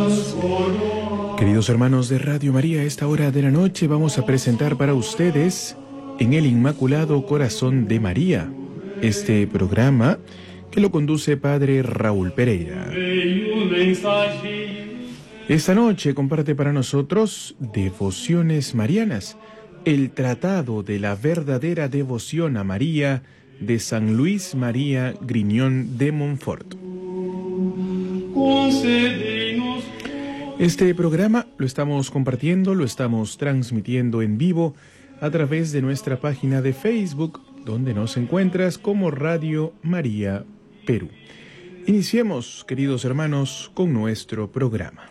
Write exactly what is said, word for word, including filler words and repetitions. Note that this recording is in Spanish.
Queridos hermanos de Radio María, a esta hora de la noche vamos a presentar para ustedes En el Inmaculado Corazón de María, este programa que lo conduce Padre Raúl Pereira. Esta noche comparte para nosotros Devociones Marianas, el tratado de la verdadera devoción a María de San Luis María Griñón de Montfort. Este programa lo estamos compartiendo, lo estamos transmitiendo en vivo a través de nuestra página de Facebook, donde nos encuentras como Radio María Perú. Iniciemos, queridos hermanos, con nuestro programa.